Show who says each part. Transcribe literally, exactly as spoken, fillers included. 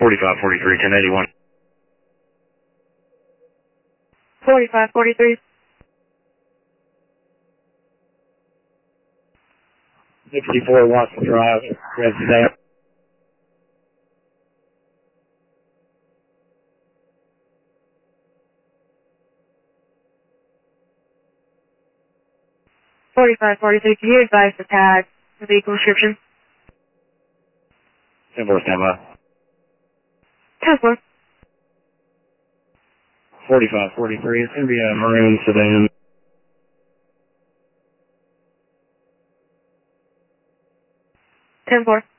Speaker 1: forty-five forty-three, ten eighty-one.
Speaker 2: forty-five forty-three.
Speaker 1: sixty-four Watson Drive, Red Stamp.
Speaker 2: forty-five forty-three, can you advise the tag, the vehicle description?
Speaker 1: ten four, stand by.
Speaker 2: ten four.
Speaker 1: forty-five forty-three, it's going to be a maroon sedan.
Speaker 2: ten four.